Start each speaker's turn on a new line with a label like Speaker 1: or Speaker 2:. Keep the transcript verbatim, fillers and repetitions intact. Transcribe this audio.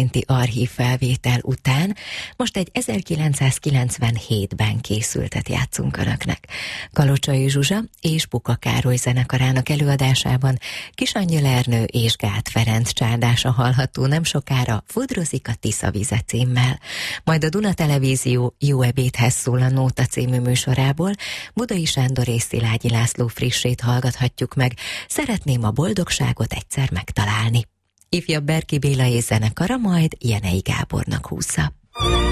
Speaker 1: történeti archív felvétel után most egy ezerkilencszázkilencvenhétben készültet játszunk Önöknek. Kalocsai Zsuzsa és Puka Károly zenekarának előadásában Kisangyal Ernő és Gát Ferenc csárdása hallható nem sokára Fodrozik a Tiszavize címmel. Majd a Duna Televízió Jó ebédhez szól a Nóta című műsorából Budai Sándor és Szilágyi László frissét hallgathatjuk meg. Szeretném a boldogságot egyszer megtalálni. Ifjabb Berki Béla és zenekara majd Jenei Gábornak húzza.